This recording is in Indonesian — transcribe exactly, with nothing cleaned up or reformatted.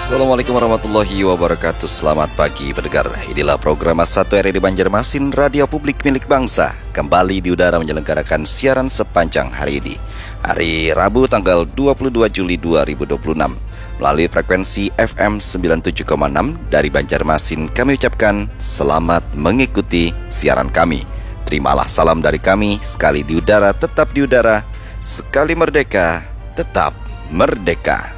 Assalamualaikum warahmatullahi wabarakatuh. Selamat pagi pendengar. Inilah program satu R R I Banjarmasin, radio publik milik bangsa, kembali di udara menyelenggarakan siaran sepanjang hari ini, hari Rabu tanggal dua puluh dua Juli dua ribu dua puluh enam. Melalui frekuensi F M sembilan puluh tujuh koma enam dari Banjarmasin, kami ucapkan selamat mengikuti siaran kami. Terimalah salam dari kami, sekali di udara tetap di udara, sekali merdeka tetap merdeka.